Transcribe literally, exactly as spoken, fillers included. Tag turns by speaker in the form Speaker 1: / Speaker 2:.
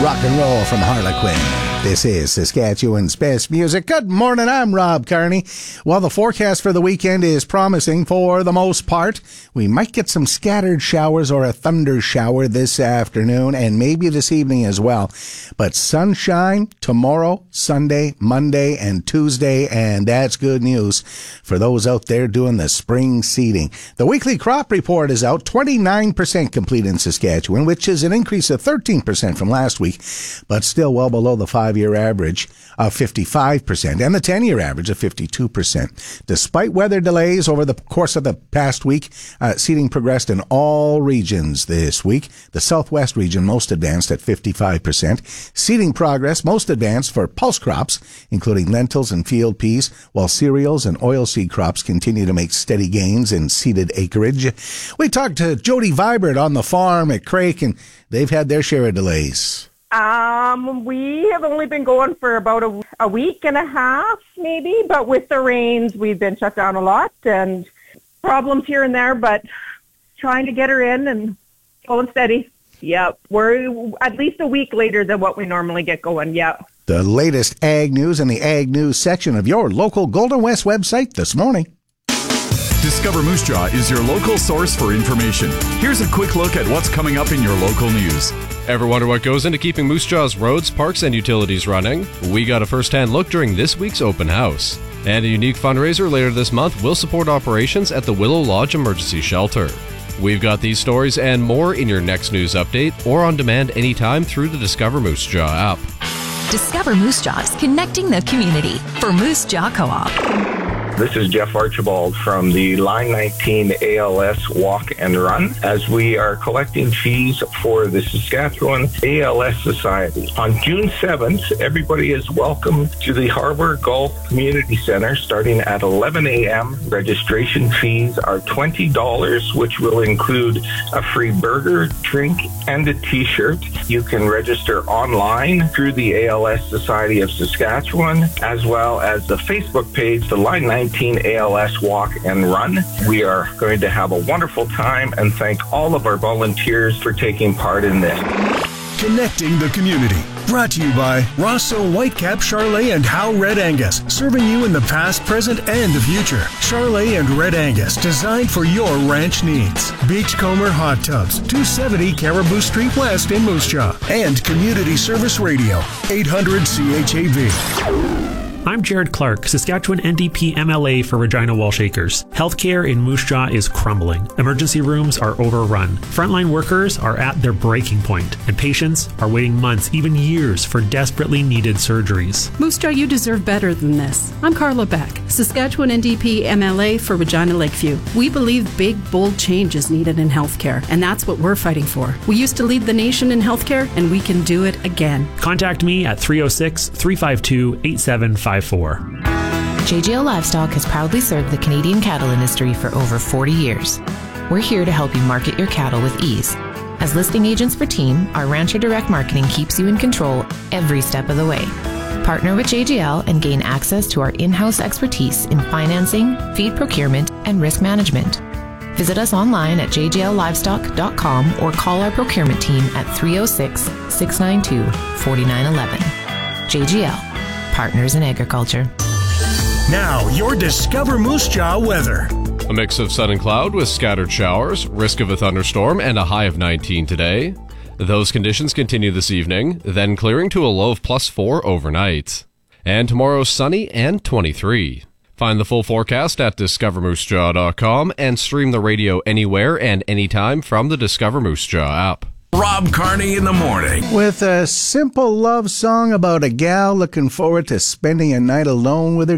Speaker 1: Rock and roll from Harlequin. This is Saskatchewan's best music. Good morning, I'm Rob Carney. Well, the forecast for the weekend is promising for the most part. We might get some scattered showers or a thunder shower this afternoon and maybe this evening as well. But sunshine tomorrow, Sunday, Monday, and Tuesday, and that's good news for those out there doing the spring seeding. The weekly crop report is out, twenty-nine percent complete in Saskatchewan, which is an increase of thirteen percent from last week, but still well below the five-year average of fifty-five percent and the ten-year average of fifty-two percent. Despite weather delays over the course of the past week, uh, seeding progressed in all regions this week. The southwest region most advanced at fifty-five percent. Seeding progress most advanced for pulse crops, including lentils and field peas, while cereals and oilseed crops continue to make steady gains in seeded acreage. We talked to Jody Vibert on the farm at Craik, and they've had their share of delays.
Speaker 2: Um, we have only been going for about a, a week and a half, maybe, but with the rains, we've been shut down a lot and problems here and there, but trying to get her in and going steady. Yep, we're at least a week later than what we normally get going, yep.
Speaker 1: The latest ag news in the ag news section of your local Golden West website this morning.
Speaker 3: Discover Moose Jaw is your local source for information. Here's a quick look at what's coming up in your local news.
Speaker 4: Ever wonder what goes into keeping Moose Jaw's roads, parks, and utilities running? We got a first-hand look during this week's open house. And a unique fundraiser later this month will support operations at the Willow Lodge Emergency Shelter. We've got these stories and more in your next news update or on demand anytime through the Discover Moose Jaw app.
Speaker 5: Discover Moose Jaws, connecting the community for Moose Jaw Co-op.
Speaker 6: This is Jeff Archibald from the Line nineteen A L S Walk and Run as we are collecting fees for the Saskatchewan A L S Society. On June seventh, everybody is welcome to the Harbour Golf Community Center starting at eleven a.m. Registration fees are twenty dollars, which will include a free burger, drink, and a t-shirt. You can register online through the A L S Society of Saskatchewan, as well as the Facebook page, the Line nineteen A L S Walk and Run. We are going to have a wonderful time and thank all of our volunteers for taking part in this.
Speaker 7: Connecting the community. Brought to you by Rosso Whitecap, Charolais, and Howe Red Angus. Serving you in the past, present, and the future. Charolais and Red Angus, designed for your ranch needs. Beachcomber Hot Tubs, two seventy Caribou Street West in Moose Jaw. And Community Service Radio, eight hundred C H A V.
Speaker 8: I'm Jared Clark, Saskatchewan N D P M L A for Regina Wallshakers. Healthcare in Moose Jaw is crumbling. Emergency rooms are overrun. Frontline workers are at their breaking point, and patients are waiting months, even years, for desperately needed surgeries.
Speaker 9: Moose Jaw, you deserve better than this. I'm Carla Beck, Saskatchewan N D P M L A for Regina Lakeview. We believe big, bold change is needed in healthcare, and that's what we're fighting for. We used to lead the nation in healthcare, and we can do it again.
Speaker 8: Contact me at three oh six, three five two, eight seven five four.
Speaker 10: J G L Livestock has proudly served the Canadian cattle industry for over forty years. We're here to help you market your cattle with ease. As listing agents for Team, our Rancher Direct Marketing keeps you in control every step of the way. Partner with J G L and gain access to our in-house expertise in financing, feed procurement, and risk management. Visit us online at j g l livestock dot com or call our procurement team at three oh six, six nine two, four nine one one. J G L, Partners in Agriculture.
Speaker 7: Now, your Discover Moose Jaw weather.
Speaker 4: A mix of sun and cloud with scattered showers, risk of a thunderstorm, and a high of nineteen today. Those conditions continue this evening, then clearing to a low of plus four overnight. And tomorrow sunny and twenty-three. Find the full forecast at discover moose jaw dot com and stream the radio anywhere and anytime from the Discover Moose Jaw app.
Speaker 3: Rob Carney in the morning.
Speaker 1: With a simple love song about a gal looking forward to spending a night alone with her